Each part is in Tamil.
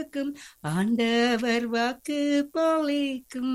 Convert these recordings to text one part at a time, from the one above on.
காக்கும் ஆண்டவர் வாக்கு பலிக்கும்.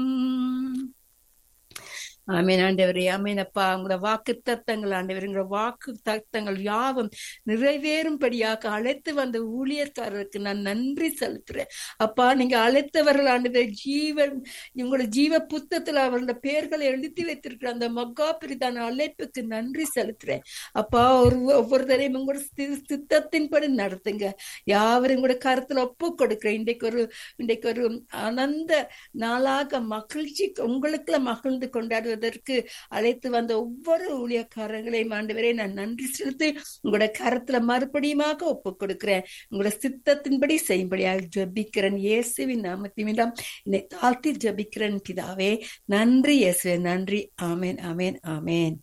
ஆமீன் ஆண்டவரே, ஆமீன் அப்பா. உங்களோட வாக்கு தத்தங்கள் ஆண்டவர், உங்களோட வாக்கு தத்தங்கள் யாவும் நிறைவேறும்படியாக அழைத்து வந்த ஊழியர்காரருக்கு நான் நன்றி செலுத்துறேன் அப்பா. நீங்க அழைத்தவர்கள் ஆண்டவர் ஜீவன் உங்களோட ஜீவ புத்தத்துல அவர்களோட பெயர்களை எழுதி வைத்திருக்கிற அந்த மகா பிரிதான அழைப்புக்கு நன்றி செலுத்துறேன் அப்பா. ஒவ்வொருத்தரையும் உங்களோட சித்தத்தின்படி நடத்துங்க. யாவரும் உங்களோட கருத்துல ஒப்பு கொடுக்கிறேன். இன்றைக்கு ஒரு ஆனந்த நாளாக மகிழ்ச்சி உங்களுக்குள்ள மகிழ்ந்து கொண்டாடுவதற்கு அழைத்து வந்த ஒவ்வொரு ஊழியக்காரங்களையும் ஆண்டவரே நான் நன்றி செலுத்தி உங்களோட கரத்துல மறுபடியுமாக ஒப்பு கொடுக்கிறேன். உங்களோட சித்தத்தின்படி செய்யும்படியாக ஜெபிக்கிறேன் இயேசுவின் நாமத்தினிடம் என்னை தாழ்த்தி ஜெபிக்கிறேன் பிதாவே. நன்றி இயேசுவே, நன்றி. ஆமேன் ஆமேன் ஆமேன்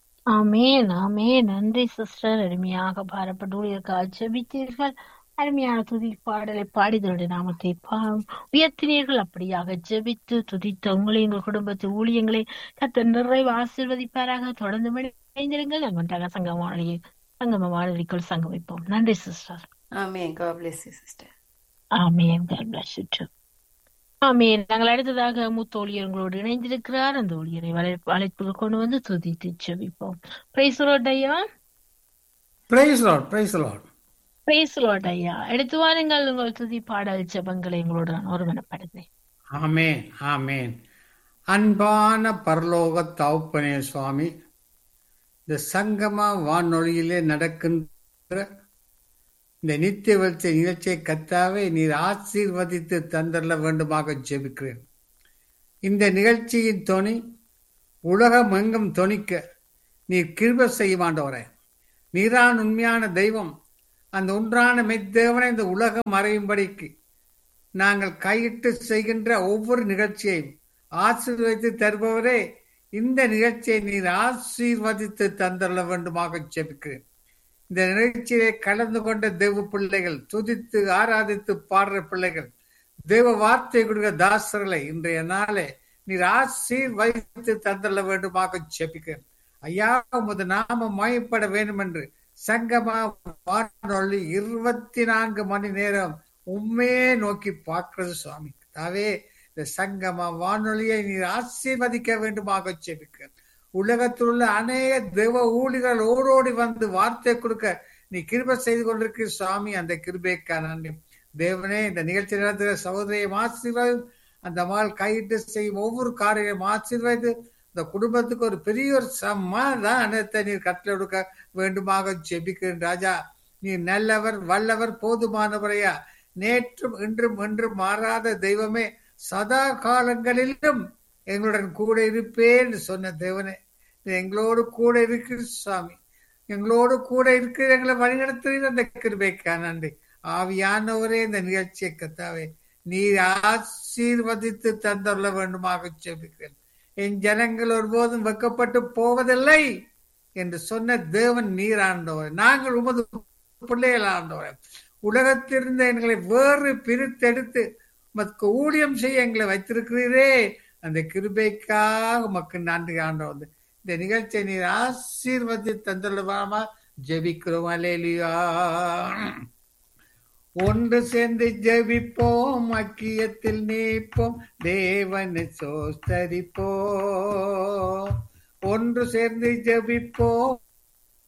ஆமேன் ஆமேன். நன்றி சிஸ்டர், அருமையாக பாரப்பட்டு ஊழியர்கள் ஜெபித்தீர்கள். அருமையான துதி பாடலை பாடிதலுடைய நாமத்தை உயர்த்தினீர்கள். அப்படியாக ஜெபித்து துதித்த உங்களை உங்கள் குடும்பத்து ஊழியங்களை கர்த்தர் நிறைவு ஆசீர்வதிப்பாராக. தொடர்ந்து இணைந்திருங்கள். ஒன்றாக சங்கம வானொலிக்குள் சங்கமிப்போம். நன்றி sister. Amen. God bless you sister. Amen. God bless you too. ஆமேன். நாங்கள் அடுத்ததாக மூத்த ஊழியர் உங்களோடு இணைந்திருக்கிறார். அந்த ஊழியரை அழைப்புக்கு கொண்டு வந்து துதித்து ஜெபிப்போம். பிரைஸ் தி லார்ட் ஐயா. Praise the Lord, praise the Lord. Praise the Lord ஐயா. எடுத்து வாருங்கள் உங்கள் துதி பாடல் ஜெபங்களை உங்களோடு நான் ஒருமனப்படுகிறேன். ஆமேன் ஆமேன். அன்பான பரலோக தகப்பனே சுவாமி, இந்த சங்கம வானொலியிலே நடக்கின்ற இந்த நித்திய வெளிச்ச நிகழ்ச்சியை கர்த்தாவே நீர் ஆசீர்வதித்து தந்தரல வேண்டுமாக ஜெபிக்கிறேன். இந்த நிகழ்ச்சியின் தொனி உலகம் எங்கும் தொனிக்க நீர் கிருபை செய்ய ஆண்டவரே. நீரான் உண்மையான தெய்வம். அந்த ஒன்றான மெய்தேவனை இந்த உலகம் அறியும்படிக்கு நாங்கள் கையிட்டு செய்கின்ற ஒவ்வொரு நிகழ்ச்சியையும் ஆசீர்வதித்து தருபவரே, இந்த நிகழ்ச்சியை நீர் ஆசீர்வதித்து தந்தரல வேண்டுமாக ஜெபிக்கிறேன். இந்த நிகழ்ச்சியை கலந்து கொண்ட தேவ பிள்ளைகள், துதித்து ஆராதித்து பாடுற பிள்ளைகள், தேவ வார்த்தை கொடுக்க தாசர்களை இன்றைய நாளே நீர் ஆசீர்வதித்து தந்தரல வேண்டுமாக ஜெபிக்கிறேன். ஐயா, உமது நாமம் மகிமைப்பட வேண்டும் என்று சங்கம வானொலி 24 மணி நேரம் உண்மையே நோக்கி பார்க்கிறது சுவாமி. தாவே, இந்த சங்கம வானொலியை நீர் ஆசீர்வதிக்க வேண்டுமாக ஜெபிக்கிறேன். உலகத்தில் உள்ள அநேக தேவ ஊழியர்கள் ஓடோடி வந்து வார்த்தை கொடுக்க நீ கிருபை செய்து கொண்டிருக்கிற சுவாமி. அந்த கிருபைக்கான நன்றி தேவனே. இந்த நிகழ்ச்சி நடத்துகிற சகோதரியை ஆசீர்வாதம், அந்த மகள் கையிட்டு செய்யும் ஒவ்வொரு காரியையும் ஆசீர்வாது, இந்த குடும்பத்துக்கு ஒரு பெரிய ஒரு சமாதானத்தை நீர் கட்டளை கொடுக்க வேண்டுமாக ஜெபிக்கிறேன். ராஜா, நீ நல்லவர், வல்லவர், போதுமானவரையா. நேற்றும் இன்றும் என்றும் மாறாத தெய்வமே, சதா காலங்களிலும் எங்களுடன் கூட இருப்பேன் சொன்ன தேவனே, எங்களோடு கூட இருக்கிற சுவாமி. எங்களோடு கூட இருக்கிற எங்களை வழிநடத்துகிற அந்த கிருபைக்கா நன்றி. ஆவியானவரே, இந்த நிகழ்ச்சியை கர்த்தாவே நீர் ஆசீர்வதித்து தந்தரல வேண்டுமாக ஜெபிக்கிறேன். என் ஜனங்கள் ஒருபோதும் வெக்கப்பட்டு போவதில்லை என்று சொன்ன தேவன் நீர் ஆண்டவர். நாங்கள் உமது பிள்ளைகள் ஆண்டவர். உலகத்திலிருந்து எங்களை வேறு பிரித்தெடுத்து உமக்கு ஊழியம் செய்ய எங்களை வைத்திருக்கிறீரே, அந்த கிருபைக்காக உமக்கு நன்றி ஆண்டவர். இந்த நிகழ்ச்சியை நீர் ஆசீர்வதி தந்துள்ளவாமா ஜெபிக்கிறோம். அல்லேலூயா. ஒன்று சேர்ந்து ஜெபிப்போம், ஐக்கியத்தில் நீப்போம், தேவனை சோஸ்தரிப்போம். ஒன்று சேர்ந்து ஜெபிப்போம்,